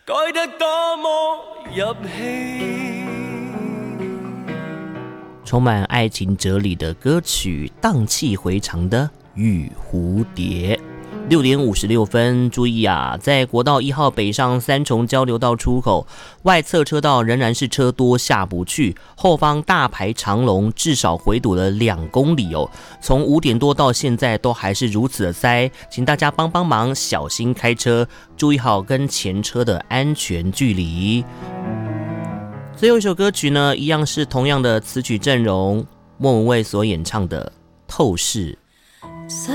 改得多麼入戲。 充满爱情哲理的歌曲，荡气回肠的《玉蝴蝶》。6点56分，注意啊，在国道1号北上三重交流道出口外侧车道仍然是车多下不去，后方大排长龙，至少回堵了2公里哦。从5点多到现在都还是如此的塞，请大家帮忙，小心开车，注意好跟前车的安全距离。最后一首歌曲呢，一样是同样的词曲阵容，莫文蔚所演唱的《透视》。 失